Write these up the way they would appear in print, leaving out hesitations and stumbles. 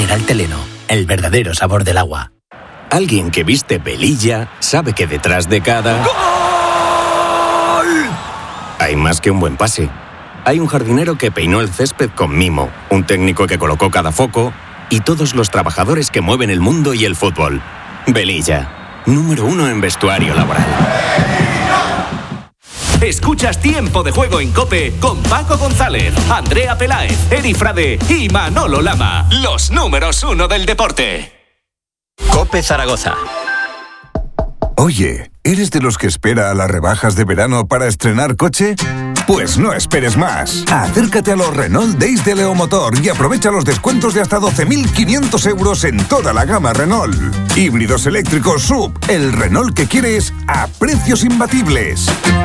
mineral Teleno, el verdadero sabor del agua. Alguien que viste Velilla sabe que detrás de cada... ¡Gol! Hay más que un buen pase. Hay un jardinero que peinó el césped con mimo, un técnico que colocó cada foco y todos los trabajadores que mueven el mundo y el fútbol. Velilla, número 1 en vestuario laboral. Escuchas Tiempo de Juego en COPE con Paco González, Andrea Peláez, Eri Frade y Manolo Lama. Los números 1 del deporte. COPE Zaragoza. Oye, ¿eres de los que espera a las rebajas de verano para estrenar coche? Pues no esperes más. Acércate a los Renault Days de Leomotor y aprovecha los descuentos de hasta 12.500 euros en toda la gama Renault. Híbridos eléctricos SUV, el Renault que quieres a precios imbatibles.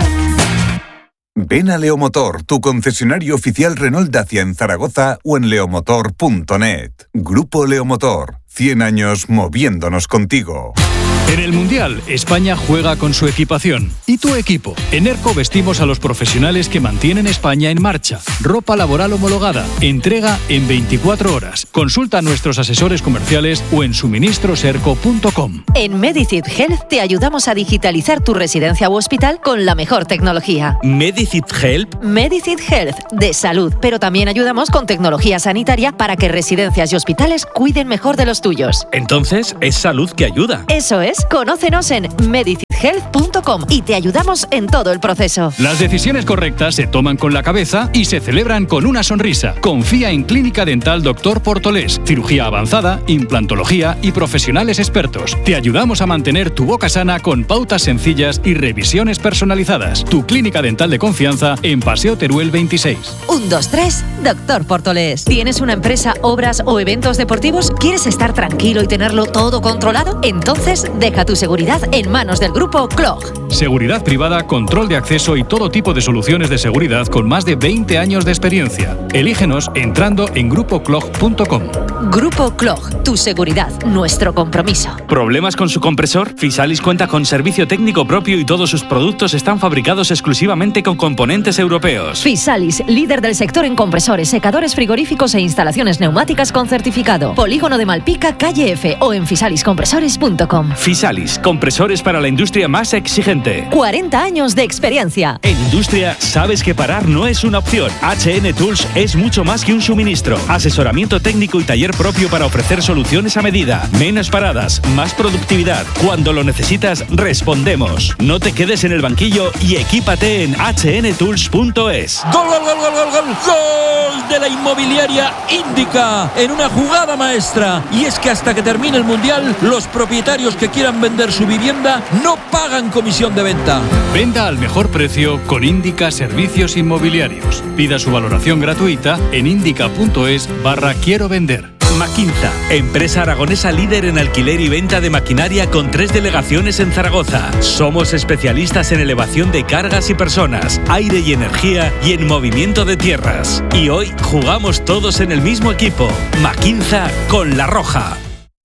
Ven a Leomotor, tu concesionario oficial Renault Dacia en Zaragoza o en leomotor.net. Grupo Leomotor, 100 años moviéndonos contigo. En el Mundial, España juega con su equipación. ¿Y tu equipo? En ERCO vestimos a los profesionales que mantienen España en marcha. Ropa laboral homologada. Entrega en 24 horas. Consulta a nuestros asesores comerciales o en suministroserco.com. En Medicid Health te ayudamos a digitalizar tu residencia u hospital con la mejor tecnología. ¿Medicid Health? Medicid Health, de salud, pero también ayudamos con tecnología sanitaria para que residencias y hospitales cuiden mejor de los tuyos. Entonces, es salud que ayuda. Eso es. Conócenos en medicidhealth.com y te ayudamos en todo el proceso. Las decisiones correctas se toman con la cabeza y se celebran con una sonrisa. Confía en Clínica Dental Dr. Portolés. Cirugía avanzada, implantología y profesionales expertos. Te ayudamos a mantener tu boca sana con pautas sencillas y revisiones personalizadas. Tu clínica dental de confianza en Paseo Teruel 26. 1, 2, 3, Dr. Portolés. ¿Tienes una empresa, obras o eventos deportivos? ¿Quieres estar tranquilo y tenerlo todo controlado? Entonces, deja tu seguridad en manos del grupo CLOG. Seguridad privada, control de acceso y todo tipo de soluciones de seguridad con más de 20 años de experiencia. Elígenos entrando en grupoclog.com. Grupo CLOG, tu seguridad, nuestro compromiso. ¿Problemas con su compresor? Fisalis cuenta con servicio técnico propio y todos sus productos están fabricados exclusivamente con componentes europeos. Fisalis, líder del sector en compresores, secadores frigoríficos e instalaciones neumáticas con certificado. Polígono de Malpica, calle F o en fisaliscompresores.com. Fisalis, compresores para la industria más exigente. 40 años de experiencia. En industria, sabes que parar no es una opción. HN Tools es mucho más que un suministro. Asesoramiento técnico y taller propio para ofrecer soluciones a medida. Menos paradas, más productividad. Cuando lo necesitas, respondemos. No te quedes en el banquillo y equípate en hnTools.es. ¡Gol, gol, gol, gol, gol, gol! ¡Gol de la inmobiliaria Índica! En una jugada maestra. Y es que hasta que termine el Mundial, los propietarios que quieran vender su vivienda no pagan comisión de venta. Venda al mejor precio con Índica Servicios Inmobiliarios. Pida su valoración gratuita en indica.es/quiero vender. Maquinza, empresa aragonesa líder en alquiler y venta de maquinaria con 3 delegaciones en Zaragoza. Somos especialistas en elevación de cargas y personas, aire y energía y en movimiento de tierras. Y hoy jugamos todos en el mismo equipo. Maquinza con La Roja.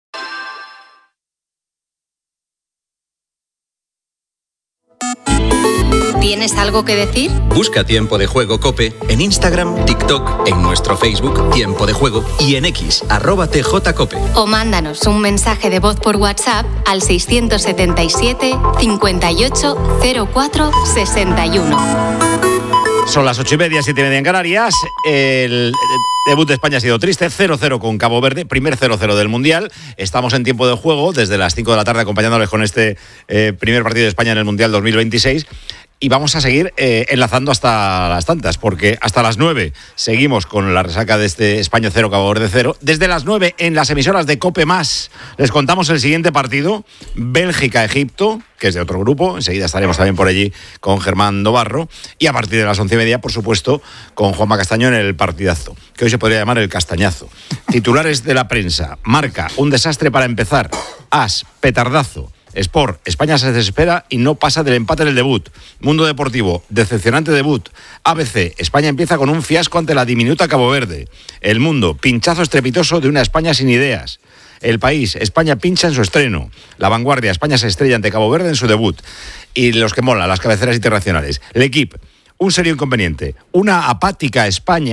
¿Tienes algo que decir? Busca Tiempo de Juego COPE en Instagram, TikTok, en nuestro Facebook Tiempo de Juego y en X, @TJCope. O mándanos un mensaje de voz por WhatsApp al 677 58 04 61. Son las 8:30, 7:30 en Canarias. El debut de España ha sido triste, 0-0 con Cabo Verde, primer 0-0 del Mundial. Estamos en Tiempo de Juego desde las 5 de la tarde acompañándoles con este primer partido de España en el Mundial 2026. Y vamos a seguir enlazando hasta las tantas, porque hasta las 9 seguimos con la resaca de este España 0, Cabo Verde 0. Desde las 9 en las emisoras de COPE+, les contamos el siguiente partido, Bélgica-Egipto, que es de otro grupo. Enseguida estaremos también por allí con Germán Novarro. Y a partir de las 11:30, por supuesto, con Juanma Castaño en el partidazo, que hoy se podría llamar el castañazo. Titulares de la prensa. Marca, un desastre para empezar. As, petardazo. Sport, España se desespera y no pasa del empate en el debut. Mundo Deportivo, decepcionante debut. ABC, España empieza con un fiasco ante la diminuta Cabo Verde. El Mundo, pinchazo estrepitoso de una España sin ideas. El País, España pincha en su estreno. La Vanguardia, España se estrella ante Cabo Verde en su debut. Y los que molan, las cabeceras internacionales. L'Equipe, un serio inconveniente. Una apática España,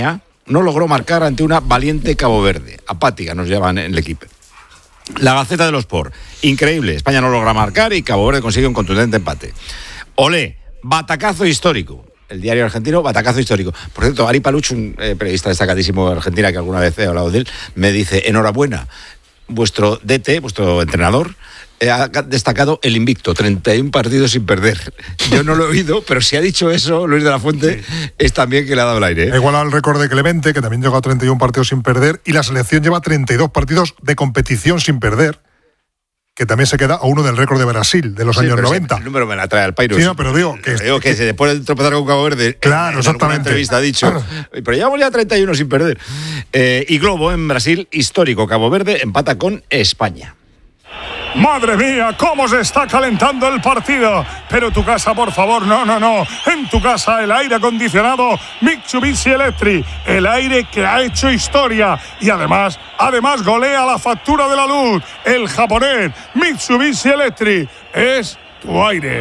no logró marcar ante una valiente Cabo Verde. Apática nos llaman en el equipo. La Gaceta de los Sport. Increíble. España no logra marcar y Cabo Verde consigue un contundente empate. Olé, batacazo histórico. El diario argentino, batacazo histórico. Por cierto, Ari Paluch, un periodista destacadísimo de Argentina que alguna vez he hablado de él, me dice, enhorabuena, vuestro DT, vuestro entrenador, ha destacado el invicto, 31 partidos sin perder. Yo no lo he oído, pero si ha dicho eso Luis de la Fuente, sí, es también que le ha dado el aire. Igual al récord de Clemente, que también llegó a 31 partidos sin perder, y la selección lleva 32 partidos de competición sin perder, que también se queda a uno del récord de Brasil de los años 90. El número me la trae al pairo. Sí, no, pero digo que después de tropezar con Cabo Verde, claro, en alguna entrevista ha dicho, pero llevamos ya 31 sin perder. Y Globo en Brasil, histórico, Cabo Verde empata con España. ¡Madre mía, cómo se está calentando el partido! Pero tu casa, por favor, no. En tu casa, el aire acondicionado Mitsubishi Electric. El aire que ha hecho historia. Y además golea la factura de la luz. El japonés Mitsubishi Electric es tu aire.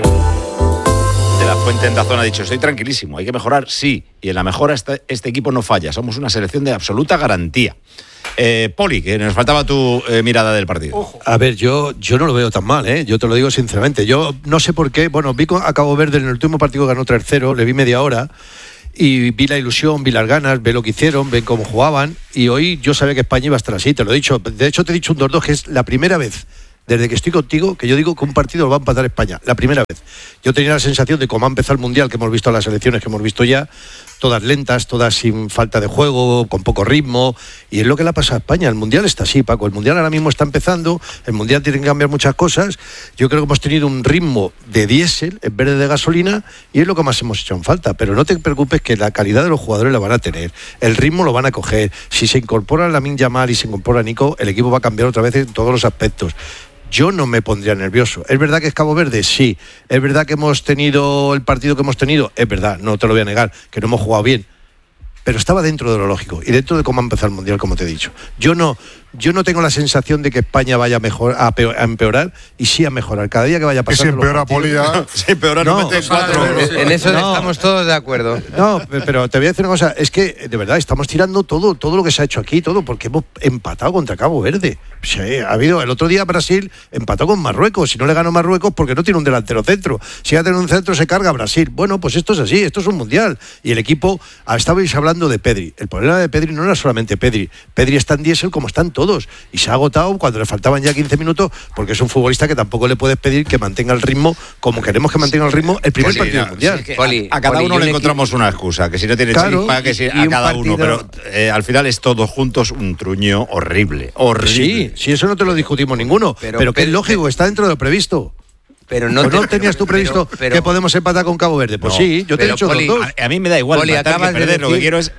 De la Fuente en Dazón ha dicho, estoy tranquilísimo, hay que mejorar, sí. Y en la mejora este equipo no falla. Somos una selección de absoluta garantía. Poli, que nos faltaba tu mirada del partido. Ojo. A ver, yo no lo veo tan mal, yo te lo digo sinceramente. Yo no sé por qué, vi a Cabo Verde en el último partido que ganó 3-0, le vi media hora y vi la ilusión, vi las ganas, vi lo que hicieron, vi cómo jugaban, y hoy yo sabía que España iba a estar así, te lo he dicho. De hecho te he dicho un 2-2, que es la primera vez desde que estoy contigo que yo digo que un partido lo va a empatar España, la primera vez. Yo tenía la sensación de cómo ha empezado el Mundial, que hemos visto las selecciones que hemos visto ya, todas lentas, todas sin falta de juego, con poco ritmo, y es lo que le ha pasado a España. El Mundial está así, Paco, el Mundial ahora mismo está empezando, el Mundial tiene que cambiar muchas cosas. Yo creo que hemos tenido un ritmo de diésel en vez de gasolina, y es lo que más hemos hecho en falta, pero no te preocupes, que la calidad de los jugadores la van a tener, el ritmo lo van a coger. Si se incorpora Lamine Yamal y se incorpora Nico, el equipo va a cambiar otra vez en todos los aspectos. Yo no me pondría nervioso. ¿Es verdad que es Cabo Verde? Sí. ¿Es verdad que hemos tenido el partido que hemos tenido? Es verdad, no te lo voy a negar, que no hemos jugado bien. Pero estaba dentro de lo lógico y dentro de cómo ha empezado el Mundial, como te he dicho. Yo no tengo la sensación de que España vaya a empeorar, y sí a mejorar. Cada día que vaya pasando. Y si empeora, Poli, ya. Si empeora, no mete 4. En eso estamos todos de acuerdo. No, pero te voy a decir una cosa. Es que, de verdad, estamos tirando todo lo que se ha hecho aquí, todo, porque hemos empatado contra Cabo Verde. Sí, ha habido, el otro día Brasil empató con Marruecos. Si no le ganó Marruecos, porque no tiene un delantero centro. Si ya tiene un centro, se carga Brasil. Bueno, pues esto es así, esto es un Mundial. Y el equipo, estabais hablando de Pedri. El problema de Pedri no era solamente Pedri. Pedri está en diésel como están todos. Y se ha agotado cuando le faltaban ya 15 minutos, porque es un futbolista que tampoco le puedes pedir que mantenga el ritmo como queremos que mantenga el ritmo el primer partido del Mundial. Sí, a cada uno le encontramos una excusa, que si no tiene chispa, que si a cada uno, pero al final es todos juntos un truño horrible. Sí, eso no te lo discutimos ninguno, pero que es lógico, está dentro de lo previsto. Pero no tenías tú previsto que podemos empatar con Cabo Verde. Pues no, sí, yo te he dicho Poli, los dos. A mí me da igual empatar que perder. Lo que quiero es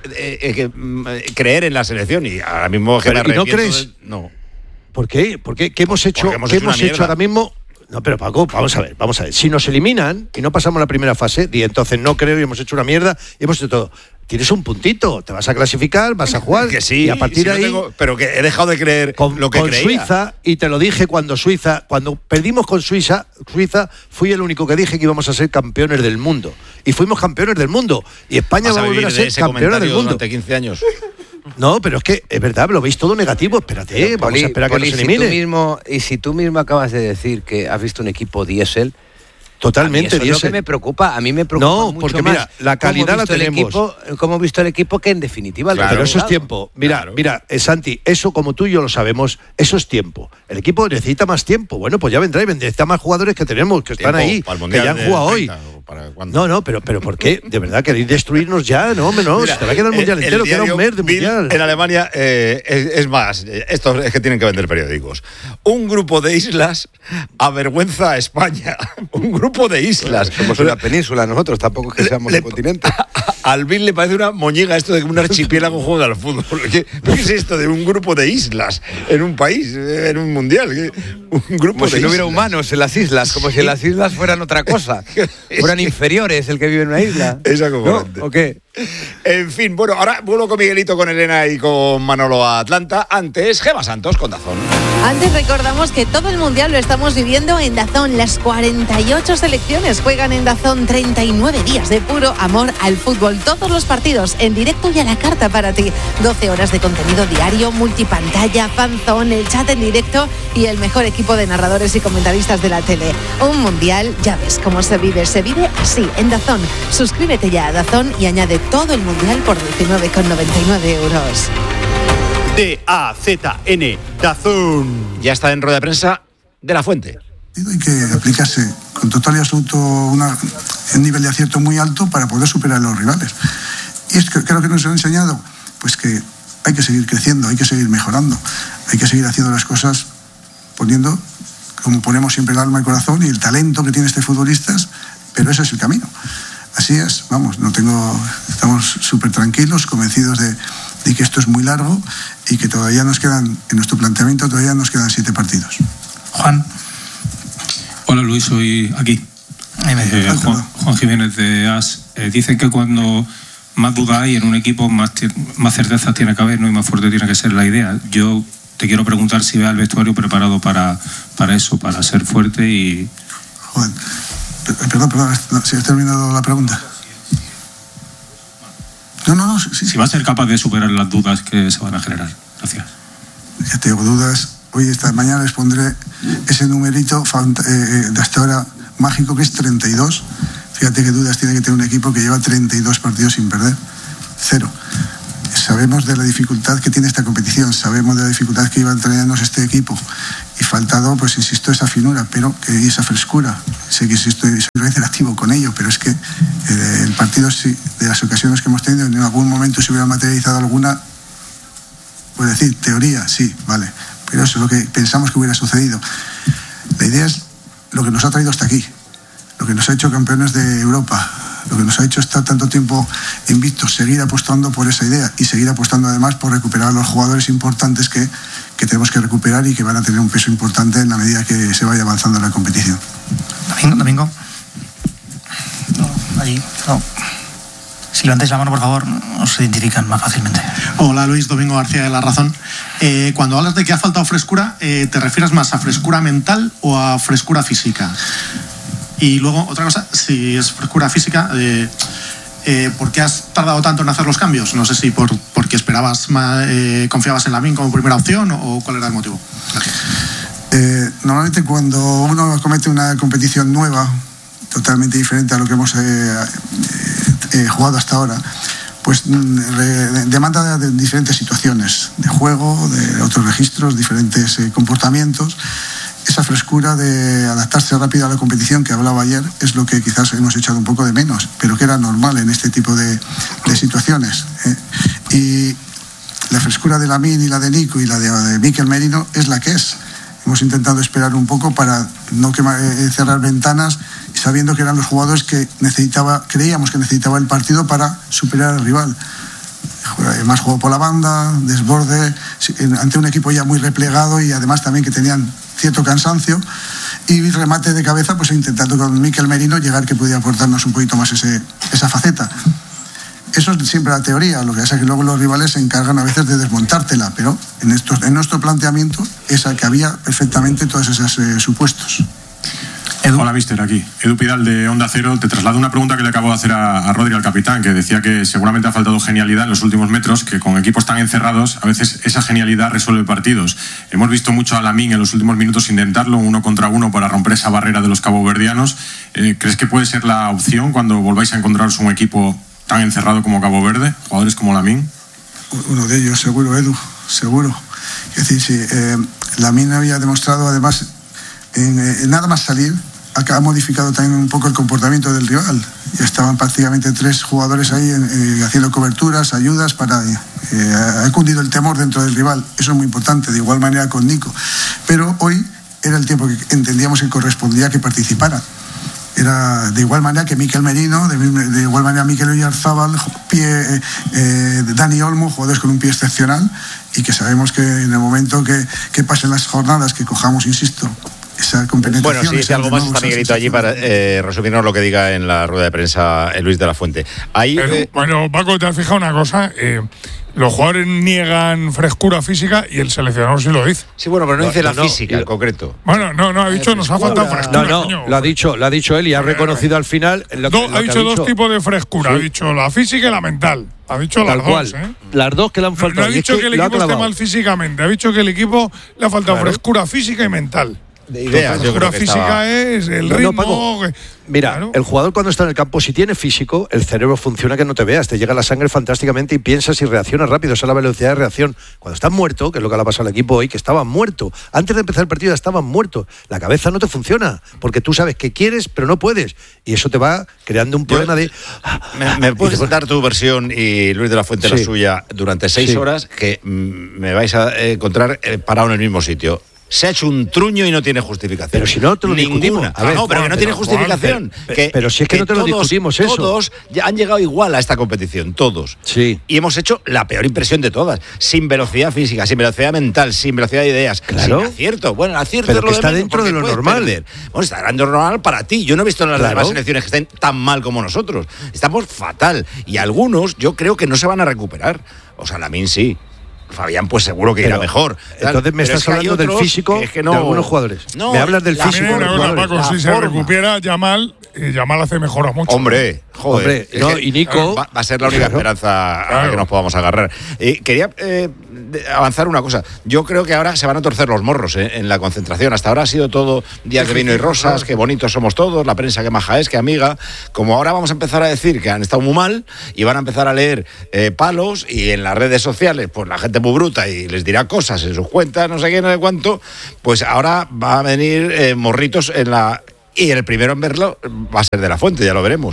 creer en la selección, y ahora mismo que me arrepiento. ¿No crees? No. ¿Por qué? ¿Qué hemos hecho? ¿Qué hemos hecho ahora mismo? No, pero Paco, vamos a ver. Si nos eliminan y no pasamos la primera fase, y entonces no creo, y hemos hecho una mierda, y hemos hecho todo. Tienes un puntito, te vas a clasificar, vas a jugar, que sí, y a partir de ahí... pero que he dejado de creer lo que creía. Con Suiza, y te lo dije cuando perdimos con Suiza, fui el único que dije que íbamos a ser campeones del mundo. Y fuimos campeones del mundo. Y España va a volver a ser campeona del mundo. Durante 15 años. No, pero es que es verdad, lo veis todo negativo. Espérate, vamos a esperar que nos elimine. Si tú mismo acabas de decir que has visto un equipo diésel, totalmente. Eso es lo que me preocupa. A mí me preocupa mucho porque más. Mira, la calidad la tenemos. Cómo he visto el equipo, que en definitiva... Pero eso es tiempo. Mira, Santi, eso como tú y yo lo sabemos, eso es tiempo. El equipo necesita más tiempo. Bueno, pues ya vendrá y necesita más jugadores que tenemos, que están ahí, que ya han jugado hoy. No, pero ¿por qué? De verdad, queréis destruirnos ya, no, menos. Te va a quedar el Mundial entero, queda un mes de Mundial. En Alemania, es más, esto es que tienen que vender periódicos. Un grupo de islas avergüenza a España. Un grupo de islas. Somos una península nosotros, tampoco es que seamos un continente. Al Bill le parece una moñiga esto de que un archipiélago juega al fútbol. ¿Qué es esto de un grupo de islas en un país, en un mundial? Un grupo como de si no hubiera humanos en las islas, como si las islas fueran otra cosa. Fueran inferiores el que vive en una isla. Es acojonante. ¿No? ¿O qué? En fin, bueno, ahora vuelvo con Miguelito, con Elena y con Manolo a Atlanta. Antes, Gema Santos con Dazón. Antes recordamos que todo el Mundial lo estamos viviendo en Dazón. Las 48 selecciones juegan en Dazón, 39 días de puro amor al fútbol. fútbol, todos los partidos en directo y a la carta para ti. 12 horas de contenido diario, multipantalla, fanzone, el chat en directo y el mejor equipo de narradores y comentaristas de la tele. Un mundial, ya ves cómo se vive así en DAZN. Suscríbete ya a DAZN y añade todo el mundial por 19,99 euros. DAZN, DAZN. Ya está en rueda de prensa de La Fuente. Hay que aplicarse con total y absoluto un nivel de acierto muy alto para poder superar a los rivales. Y es que creo que nos han enseñado pues que hay que seguir creciendo, hay que seguir mejorando, hay que seguir haciendo las cosas poniendo, como ponemos siempre, el alma y el corazón y el talento que tiene este futbolistas, pero ese es el camino. Así es, vamos, estamos súper tranquilos, convencidos de que esto es muy largo y que todavía nos quedan, en nuestro planteamiento, todavía nos quedan 7 partidos. Juan. Hola Luis, soy aquí. Juan Jiménez de AS. Dicen que cuando más duda hay en un equipo, más certeza tiene que haber, ¿no? Y más fuerte tiene que ser la idea. Yo te quiero preguntar si ve al vestuario preparado para eso, para ser fuerte y... Joder. Perdón, si has terminado la pregunta. No. Sí. Si va a ser capaz de superar las dudas que se van a generar. Gracias. Ya tengo dudas. Hoy, esta mañana, les pondré ese numerito de hasta ahora mágico, que es 32. Fíjate qué dudas tiene que tener un equipo que lleva 32 partidos sin perder. 0. Sabemos de la dificultad que tiene esta competición, sabemos de la dificultad que iba a entrenarnos este equipo. Y faltado, pues insisto, esa finura, pero y esa frescura. Sé que soy reiterativo con ello, pero es que el partido, sí, de las ocasiones que hemos tenido, en algún momento se hubiera materializado alguna, puedo decir, teoría, sí, vale. Pero eso es lo que pensamos que hubiera sucedido. La idea es lo que nos ha traído hasta aquí, lo que nos ha hecho campeones de Europa, lo que nos ha hecho estar tanto tiempo invictos, seguir apostando por esa idea y seguir apostando además por recuperar a los jugadores importantes que tenemos que recuperar y que van a tener un peso importante en la medida que se vaya avanzando en la competición. Domingo. No, allí, no. Si levantáis la mano, por favor, os identifican más fácilmente. Hola Luis, Domingo García de La Razón. Cuando hablas de que ha faltado frescura, ¿te refieres más a frescura mental o a frescura física? Y luego, otra cosa, si es frescura física, ¿por qué has tardado tanto en hacer los cambios? No sé si porque esperabas más, confiabas en Lamine como primera opción o cuál era el motivo. Gracias. Normalmente cuando uno comete una competición nueva, totalmente diferente a lo que hemos jugado hasta ahora, pues demanda de diferentes situaciones, de juego, de otros registros, diferentes comportamientos. Esa frescura de adaptarse rápido a la competición que hablaba ayer es lo que quizás hemos echado un poco de menos, pero que era normal en este tipo de situaciones. Y la frescura de Lamine y la de Nico y la de Mikel Merino es la que es. Hemos intentado esperar un poco para no cerrar ventanas, sabiendo que eran los jugadores que creíamos que necesitaba el partido para superar al rival. Más juego por la banda, desborde, ante un equipo ya muy replegado y además también que tenían cierto cansancio, y remate de cabeza, pues intentando con Mikel Merino llegar, que podía aportarnos un poquito más esa faceta. Eso es siempre la teoría, lo que pasa es que luego los rivales se encargan a veces de desmontártela, pero en nuestro planteamiento esa que había perfectamente todos esos supuestos. Hola, mister, aquí. Edu Pidal de Onda Cero. Te traslado una pregunta que le acabo de hacer a Rodri, al capitán, que decía que seguramente ha faltado genialidad en los últimos metros, que con equipos tan encerrados a veces esa genialidad resuelve partidos. Hemos visto mucho a Lamine en los últimos minutos intentarlo 1 contra 1 para romper esa barrera de los caboverdianos. ¿Crees que puede ser la opción cuando volváis a encontraros un equipo tan encerrado como Cabo Verde, jugadores como Lamine? Uno de ellos, seguro, Edu, seguro. Es decir, si Lamine había demostrado además en nada más salir, ha modificado también un poco el comportamiento del rival. Ya estaban prácticamente 3 jugadores ahí haciendo coberturas, ayudas, ha cundido el temor dentro del rival. Eso es muy importante, de igual manera con Nico. Pero hoy era el tiempo que entendíamos que correspondía que participara. Era de igual manera que Mikel Merino, de igual manera Mikel Oyarzábal, Dani Olmo, jugadores con un pie excepcional, y que sabemos que en el momento que pasen las jornadas, que cojamos, insisto, esa compenetración. Bueno, sí, si algo más está Miguelito allí para resumirnos lo que diga en la rueda de prensa Luis de la Fuente. Ahí, bueno, Paco, ¿te has fijado una cosa? Los jugadores niegan frescura física y el seleccionador sí lo dice. Sí, bueno, pero no dice la física en concreto. Bueno, no, ha dicho nos ha faltado frescura. No, lo ha dicho él y ha reconocido al final. Ha dicho dos tipos de frescura. Sí. Ha dicho la física y la mental. Ha dicho las dos. Las dos que le han faltado. No ha dicho que el equipo esté mal físicamente. Ha dicho que el equipo le ha faltado frescura física y mental. De ideas, la frescura física es el ritmo. Paco, mira, claro. El jugador cuando está en el campo, si tiene físico, el cerebro funciona que no te veas, te llega la sangre fantásticamente y piensas y reaccionas rápido, esa es la velocidad de reacción. Cuando estás muerto, que es lo que le ha pasado al equipo hoy, que estaba muerto, antes de empezar el partido ya estaban muertos, la cabeza no te funciona, porque tú sabes que quieres, pero no puedes, y eso te va creando un problema de... ¿Me puedes dar tu versión y Luis de la Fuente la suya durante 6 horas, que me vais a encontrar parado en el mismo sitio? Se ha hecho un truño y no tiene justificación. Pero si no te lo discutimos. Pero que no tiene justificación. Pero si es que no te lo discutimos eso. Todos ya han llegado igual a esta competición, todos. Sí. Y hemos hecho la peor impresión de todas. Sin velocidad física, sin velocidad mental, sin velocidad de ideas, sin acierto. Bueno, el acierto pero es lo que está dentro de lo normal. Bueno, está dentro de lo normal para ti. Yo no he visto en las demás selecciones que estén tan mal como nosotros. Estamos fatal. Y algunos yo creo que no se van a recuperar. O sea, Lamine sí. Fabián, pues seguro que irá mejor. Entonces me estás hablando del físico de algunos jugadores. No, me hablas del físico de los jugadores. Paco, si se recupera Yamal, Yamal hace mejora mucho. Hombre, joder. Y Nico va a ser la única esperanza a la que nos podamos agarrar. Quería avanzar una cosa. Yo creo que ahora se van a torcer los morros en la concentración. Hasta ahora ha sido todo días de vino y rosas, qué bonitos somos todos, la prensa que maja es, que amiga. Como ahora vamos a empezar a decir que han estado muy mal y van a empezar a leer palos, y en las redes sociales pues la gente muy bruta y les dirá cosas en sus cuentas, no sé qué, no sé cuánto, pues ahora va a venir morritos y el primero en verlo va a ser de la Fuente, ya lo veremos.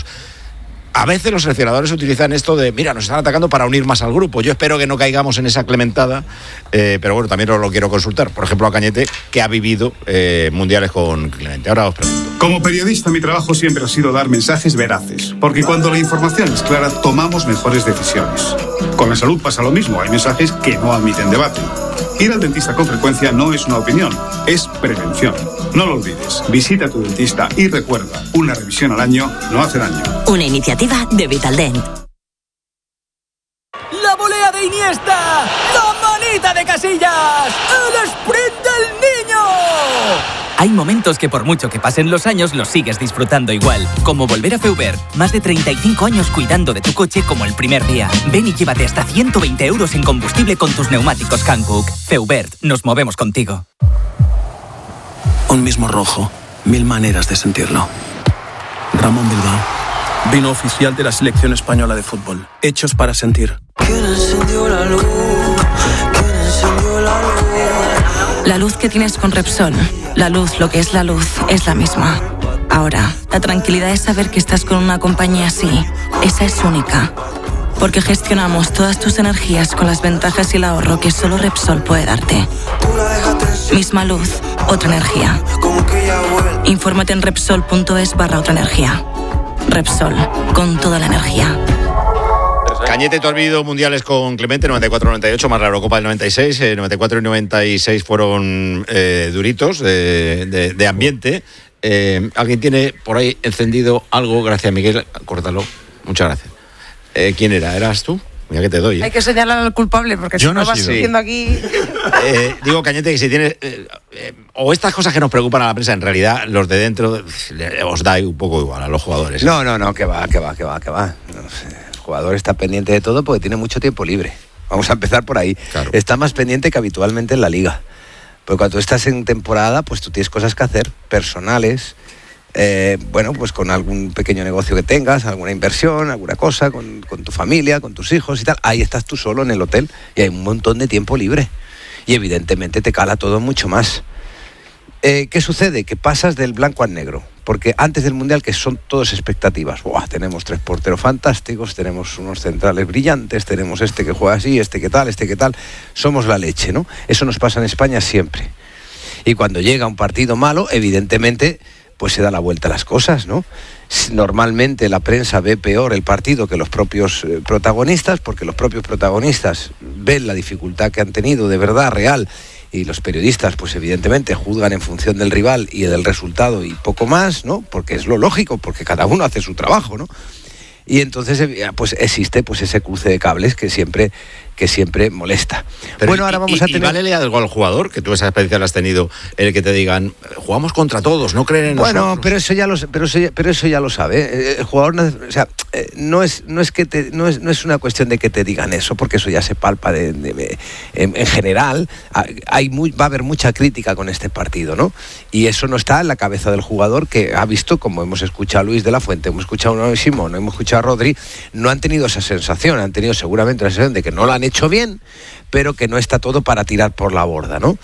A veces los seleccionadores utilizan esto de, mira, nos están atacando para unir más al grupo. Yo espero que no caigamos en esa clementada, pero bueno, también os lo quiero consultar. Por ejemplo, a Cañete, que ha vivido mundiales con Clemente. Ahora os pregunto. Como periodista, mi trabajo siempre ha sido dar mensajes veraces, porque cuando la información es clara, tomamos mejores decisiones. Con la salud pasa lo mismo, hay mensajes que no admiten debate. Ir al dentista con frecuencia no es una opinión, es prevención. No lo olvides, visita a tu dentista y recuerda, una revisión al año no hace daño. Una iniciativa de Vitaldent. ¡La volea de Iniesta! ¡La manita de Casillas! ¡El sprint del niño! Hay momentos que por mucho que pasen los años los sigues disfrutando igual. Como volver a Feubert. Más de 35 años cuidando de tu coche como el primer día. Ven y llévate hasta 120 euros en combustible con tus neumáticos Hankook. Feubert, nos movemos contigo. Un mismo rojo, 1000 maneras de sentirlo. Ramón Bilbao, vino oficial de la selección española de fútbol. Hechos para sentir. ¿Quién encendió la luz? ¿Quién encendió la luz? La luz que tienes con Repsol, la luz, lo que es la luz, es la misma. Ahora, la tranquilidad es saber que estás con una compañía así. Esa es única. Porque gestionamos todas tus energías con las ventajas y el ahorro que solo Repsol puede darte. Misma luz, otra energía. Infórmate en Repsol.es/otra energía. Repsol, con toda la energía. Cañete, tú has vivido mundiales con Clemente, 94-98, más la Eurocopa del 96. 94 y 96 fueron duritos de ambiente. ¿Alguien tiene por ahí encendido algo? Gracias, Miguel. Córtalo. Muchas gracias. ¿Quién era? ¿Eras tú? Mira que te doy. Hay que señalar al culpable, porque yo si no vas subiendo aquí... Digo, Cañete, que si tienes... o estas cosas que nos preocupan a la prensa, en realidad, los de dentro os da un poco igual a los jugadores. No, que va. No sé. El jugador está pendiente de todo porque tiene mucho tiempo libre. Vamos a empezar por ahí. Claro. Está más pendiente que habitualmente en la liga. Porque cuando tú estás en temporada, pues tú tienes cosas que hacer, personales... bueno, pues con algún pequeño negocio que tengas, alguna inversión, alguna cosa, con tu familia, con tus hijos y tal. Ahí estás tú solo en el hotel y hay un montón de tiempo libre. Y evidentemente te cala todo mucho más. ¿Qué sucede? Que pasas del blanco al negro. Porque antes del Mundial, que son todas expectativas. ¡Buah! Tenemos 3 porteros fantásticos, tenemos unos centrales brillantes, tenemos este que juega así, este que tal. Somos la leche, ¿no? Eso nos pasa en España siempre. Y cuando llega un partido malo, evidentemente... pues se da la vuelta a las cosas, ¿no? Normalmente la prensa ve peor el partido que los propios protagonistas, porque los propios protagonistas ven la dificultad que han tenido de verdad, real, y los periodistas, pues evidentemente juzgan en función del rival y del resultado y poco más, ¿no? Porque es lo lógico, porque cada uno hace su trabajo, ¿no? Y entonces pues existe pues ese cruce de cables que siempre molesta. Pero bueno, ahora vamos a tener... ¿Y vale algo al jugador? Que tú esa experiencia la has tenido, el que te digan, jugamos contra todos, no creen en nosotros. Bueno, pero eso ya lo sabe. El jugador, o sea, no es una cuestión de que te digan eso, porque eso ya se palpa en general. Va a haber mucha crítica con este partido, ¿no? Y eso no está en la cabeza del jugador, que ha visto, como hemos escuchado a Luis de la Fuente, hemos escuchado a Simón, hemos escuchado a Rodri, no han tenido esa sensación, han tenido seguramente la sensación de que no lo han hecho bien, pero que no está todo para tirar por la borda, ¿no?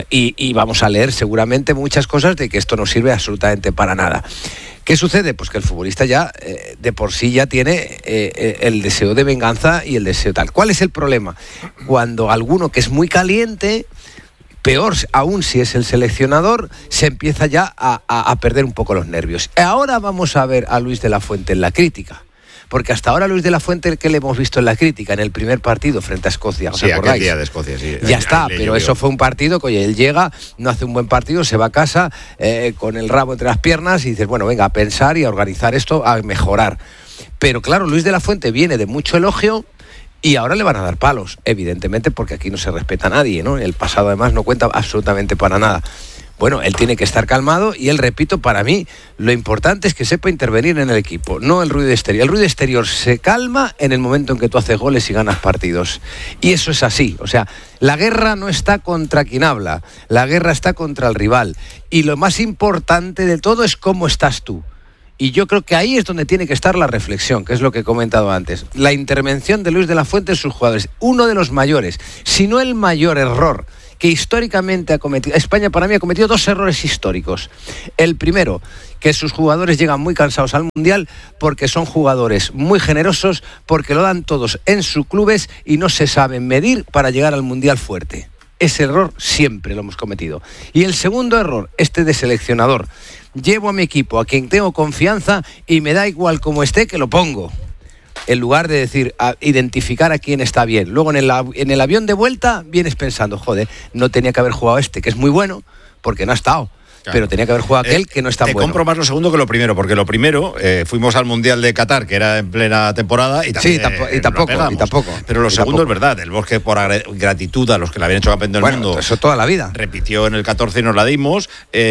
Y vamos a leer seguramente muchas cosas de que esto no sirve absolutamente para nada. ¿Qué sucede? Pues que el futbolista ya de por sí ya tiene el deseo de venganza y el deseo tal. ¿Cuál es el problema? Cuando alguno que es muy caliente, peor aún si es el seleccionador, se empieza ya a perder un poco los nervios. Ahora vamos a ver a Luis de la Fuente en la crítica. Porque hasta ahora Luis de la Fuente, que le hemos visto en la crítica, en el primer partido frente a Escocia, ¿os acordáis? Aquel día de Escocia, sí. Ya está, pero eso fue un partido que, oye, él llega, no hace un buen partido, se va a casa con el rabo entre las piernas y dices, bueno, venga, a pensar y a organizar esto, a mejorar. Pero claro, Luis de la Fuente viene de mucho elogio y ahora le van a dar palos, evidentemente, porque aquí no se respeta a nadie, ¿no? El pasado además no cuenta absolutamente para nada. Bueno, él tiene que estar calmado y él, repito, para mí lo importante es que sepa intervenir en el equipo, no el ruido exterior. El ruido exterior se calma en el momento en que tú haces goles y ganas partidos. Y eso es así. O sea, la guerra no está contra quien habla, la guerra está contra el rival. Y lo más importante de todo es cómo estás tú. Y yo creo que ahí es donde tiene que estar la reflexión, que es lo que he comentado antes. La intervención de Luis de la Fuente en sus jugadores. Uno de los mayores, si no el mayor error que históricamente ha cometido. España para mí ha cometido 2 errores históricos. El primero, que sus jugadores llegan muy cansados al Mundial porque son jugadores muy generosos, porque lo dan todos en sus clubes y no se saben medir para llegar al Mundial fuerte. Ese error siempre lo hemos cometido. Y el segundo error, este de seleccionador. Llevo a mi equipo, a quien tengo confianza y me da igual cómo esté que lo pongo. En lugar de decir, identificar a quién está bien. Luego en el avión de vuelta vienes pensando, joder, no tenía que haber jugado este, que es muy bueno, porque no ha estado. Claro. Pero tenía que haber jugado aquel que no está bueno. Te compro más lo segundo que lo primero, porque lo primero, fuimos al Mundial de Qatar, que era en plena temporada, y también, y tampoco. Pero lo segundo es verdad, el Bosque, por gratitud a los que le habían hecho campeón del mundo, eso toda la vida. Repitió en el 14 y nos la dimos,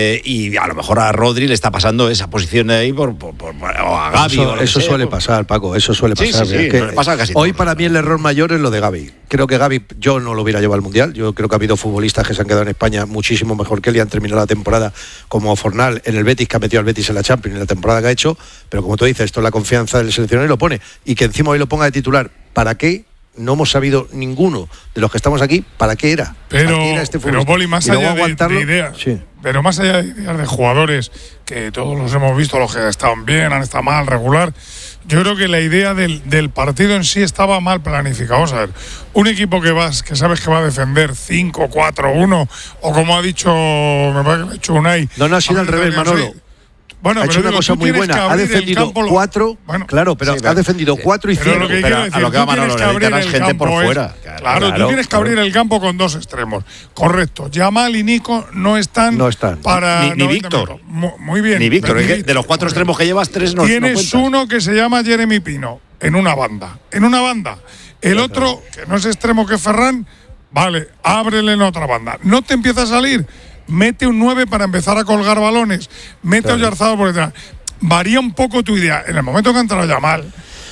y a lo mejor a Rodri le está pasando esa posición de ahí o a Gavi. Eso suele pasar, Paco, eso suele pasar. Sí, pasa casi hoy todo. Para mí el error mayor es lo de Gavi. Creo que Gavi, yo no lo hubiera llevado al Mundial. Yo creo que ha habido futbolistas que se han quedado en España muchísimo mejor que él y han terminado la temporada, como Fornal en el Betis, que ha metido al Betis en la Champions en la temporada que ha hecho, pero como tú dices, esto es la confianza del seleccionador y lo pone, y que encima hoy lo ponga de titular. ¿Para qué? No hemos sabido ninguno de los que estamos aquí para qué era. Pero, ¿Para qué era este pero Poli, más allá de ideas, sí. Pero más allá de ideas de jugadores, que todos los hemos visto, los que estaban bien, han estado mal, regular, yo creo que la idea del partido en sí estaba mal planificado. Vamos a ver, un equipo que sabes que va a defender 5-4-1, o como ha dicho, me parece que ha hecho Unai. No, ha sido al revés, Manolo. Bueno, ha hecho una cosa muy buena, ha defendido 4, claro, pero ha defendido 4 y 5. A lo que va Manolo, necesitarás gente por fuera. Claro, tú tienes que abrir el campo con 2 extremos. Correcto. Yamal y Nico no están. Para ni Víctor. Muy bien. Ni Víctor. De los 4 extremos que llevas, 3 no. Tienes uno que se llama Jeremy Pino, en una banda. El otro, que no es extremo, que es Ferran, vale, ábrele en otra banda. No te empieza a salir. Mete un 9 para empezar a colgar balones, mete a Oyarzabal por detrás. Varía un poco tu idea. En el momento que ha entrado Yamal,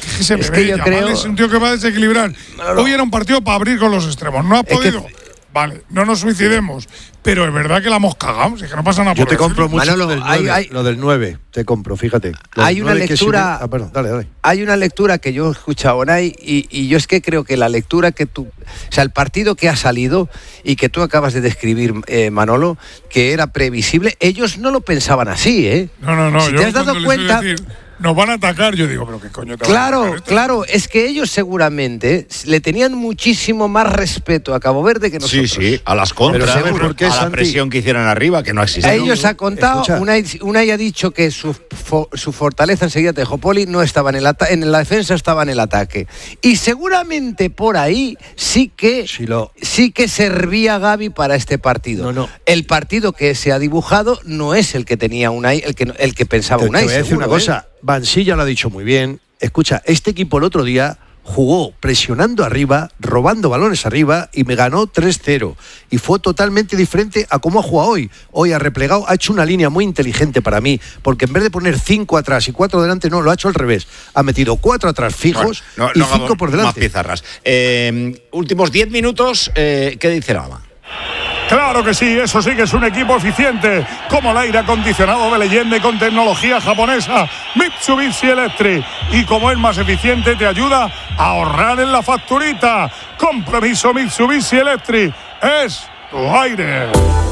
Yamal es un tío que va a desequilibrar. Hoy era un partido para abrir con los extremos. No ha podido. Vale, no nos suicidemos. Pero es verdad que la hemos cagado, es que no pasa nada. Yo te compro mucho lo del 9, te compro, fíjate. Hay una lectura. Dale. Hay una lectura que yo he escuchado, Unai, y yo es que creo que la lectura que tú. O sea, el partido que ha salido y que tú acabas de describir, Manolo, que era previsible, ellos no lo pensaban así, ¿eh? No. Si te has dado cuenta. nos van a atacar. Yo digo, pero qué coño te van a atacar. Claro, es que ellos seguramente le tenían muchísimo más respeto a Cabo Verde que nosotros. Sí, a las contras, ¿sabes por qué, a la Santi? presión que hicieron arriba, que no existe. A ellos ha contado, Unai ha dicho que su fortaleza enseguida te dijo, Poli, no estaba en la defensa, estaba en el ataque. Y seguramente por ahí sí que servía Gavi para este partido. No. El partido que se ha dibujado no es el que tenía Unai, el que pensaba Unai. Te voy a decir una cosa, Mansilla lo ha dicho muy bien. Escucha, este equipo el otro día jugó presionando arriba, robando balones arriba y me ganó 3-0. Y fue totalmente diferente a cómo ha jugado hoy. Hoy ha replegado, ha hecho una línea muy inteligente para mí, porque en vez de poner 5 atrás y 4 delante, no, lo ha hecho al revés. Ha metido 4 atrás fijos y 5 por delante. Más pizarras. Últimos 10 minutos, ¿qué dice Lama? Claro que sí, eso sí que es un equipo eficiente, como el aire acondicionado de leyenda con tecnología japonesa Mitsubishi Electric. Y como es más eficiente, te ayuda a ahorrar en la facturita. Compromiso Mitsubishi Electric, es tu aire.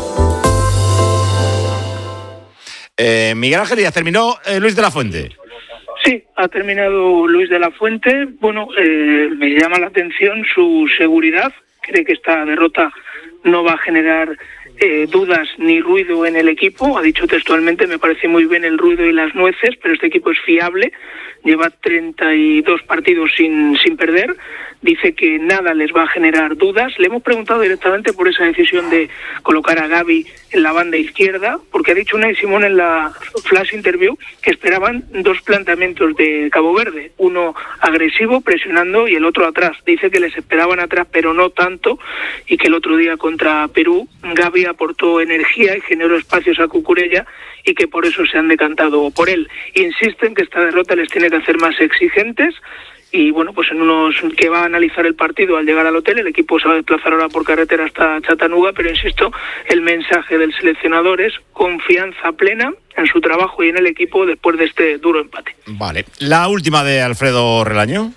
Miguel Ángel Díaz, terminó Luis de la Fuente. Sí, ha terminado Luis de la Fuente. Bueno, me llama la atención su seguridad. Cree que esta derrota no va a generar dudas ni ruido en el equipo. Ha dicho textualmente, me parece muy bien el ruido y las nueces, pero este equipo es fiable. Lleva 32 partidos sin perder. Dice que nada les va a generar dudas. Le hemos preguntado directamente por esa decisión de colocar a Gavi en la banda izquierda, porque ha dicho Unai Simón en la flash interview que esperaban 2 planteamientos de Cabo Verde, uno agresivo, presionando, y el otro atrás. Dice que les esperaban atrás, pero no tanto, y que el otro día contra Perú, Gavi aportó energía y generó espacios a Cucurella, y que por eso se han decantado por él. Insisten que esta derrota les tiene que hacer más exigentes. Y bueno, pues en unos que va a analizar el partido al llegar al hotel, el equipo se va a desplazar ahora por carretera hasta Chattanooga, pero insisto, el mensaje del seleccionador es confianza plena en su trabajo y en el equipo después de este duro empate. Vale, la última de Alfredo Relaño.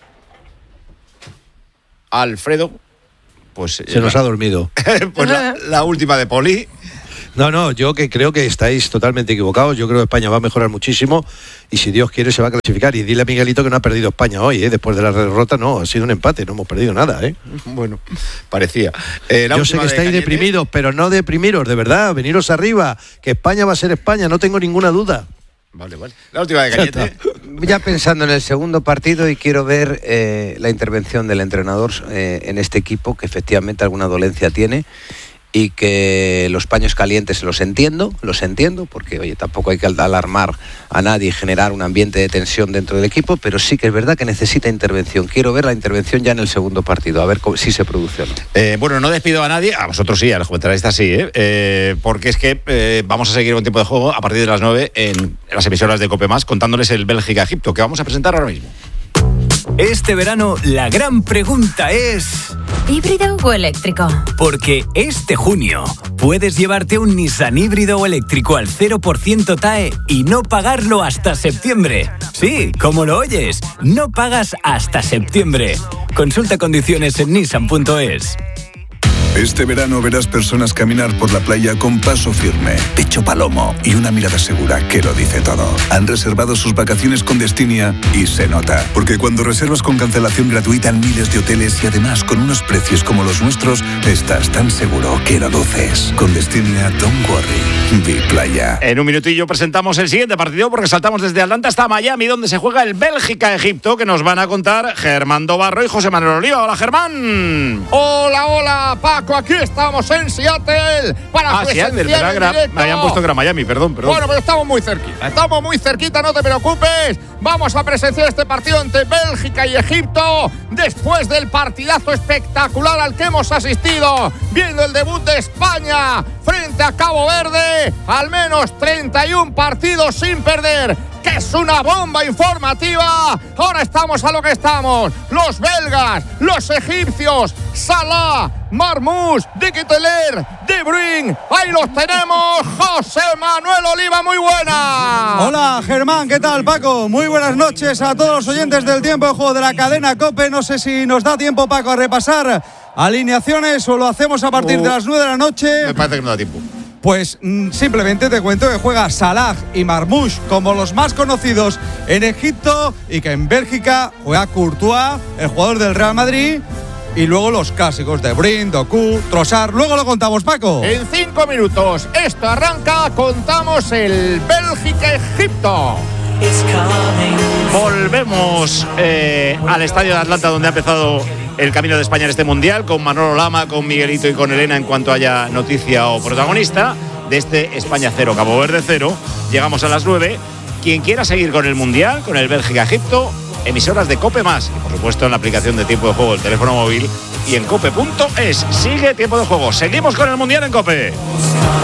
Alfredo, pues se nos ha dormido. Pues la última de Poli. No, yo que creo que estáis totalmente equivocados. Yo creo que España va a mejorar muchísimo y si Dios quiere se va a clasificar. Y dile a Miguelito que no ha perdido España hoy, después de la derrota no, ha sido un empate, no hemos perdido nada. Bueno, parecía. Yo sé que estáis deprimidos, pero no deprimiros, de verdad, veniros arriba, que España va a ser España, no tengo ninguna duda. Vale. La última de Cañete. Ya pensando en el segundo partido, y quiero ver la intervención del entrenador en este equipo, que efectivamente alguna dolencia tiene, y que los paños calientes los entiendo, porque oye, tampoco hay que alarmar a nadie y generar un ambiente de tensión dentro del equipo, pero sí que es verdad que necesita intervención. Quiero ver la intervención ya en el segundo partido, a ver si se produce o no. Bueno, no despido a nadie, a vosotros sí, a los comentaristas sí, porque es que vamos a seguir con tiempo de juego a partir de las 9 en las emisoras de COPE+, contándoles el Bélgica-Egipto, que vamos a presentar ahora mismo. Este verano la gran pregunta es... ¿híbrido o eléctrico? Porque este junio puedes llevarte un Nissan híbrido o eléctrico al 0% TAE y no pagarlo hasta septiembre. Sí, como lo oyes, no pagas hasta septiembre. Consulta condiciones en nissan.es. Este verano verás personas caminar por la playa con paso firme, pecho palomo y una mirada segura que lo dice todo. Han reservado sus vacaciones con Destinia y se nota, porque cuando reservas con cancelación gratuita en miles de hoteles y además con unos precios como los nuestros, estás tan seguro que lo luces. Con Destinia, don't worry, vi playa. En un minutillo presentamos el siguiente partido, porque saltamos desde Atlanta hasta Miami, donde se juega el Bélgica-Egipto, que nos van a contar Germán Dobarro y José Manuel Oliva. Hola, Germán. Hola, Paco. Aquí estamos en Seattle para Seattle, me habían puesto que era Miami, perdón. Bueno, pero estamos muy cerquita, no te preocupes. Vamos a presenciar este partido entre Bélgica y Egipto después del partidazo espectacular al que hemos asistido, viendo el debut de España frente a Cabo Verde, al menos 31 partidos sin perder, que es una bomba informativa. Ahora estamos a lo que estamos, los belgas, los egipcios, Salah, Marmoush, De Ketelaere, De Bruyne, ahí los tenemos. José Manuel Oliva, muy buena. Hola Germán, ¿qué tal Paco? Muy buenas noches a todos los oyentes del tiempo de juego de la cadena COPE. No sé si nos da tiempo, Paco, a repasar alineaciones o lo hacemos a partir de las 9 de la noche. Me parece que no da tiempo. Pues simplemente te cuento que juega Salah y Marmoush como los más conocidos en Egipto y que en Bélgica juega Courtois, el jugador del Real Madrid, y luego los clásicos de Bruyne, Doku, Trossard. Luego lo contamos, Paco. En 5 minutos esto arranca, contamos el Bélgica-Egipto. Volvemos al estadio de Atlanta, donde ha empezado el camino de España en este mundial, con Manolo Lama, con Miguelito y con Elena, en cuanto haya noticia o protagonista de este España 0, Cabo Verde 0. Llegamos a las 9. Quien quiera seguir con el mundial, con el Bélgica-Egipto, emisoras de COPE+, y por supuesto en la aplicación de Tiempo de Juego, el teléfono móvil, y en cope.es. Sigue Tiempo de Juego. Seguimos con el mundial en COPE.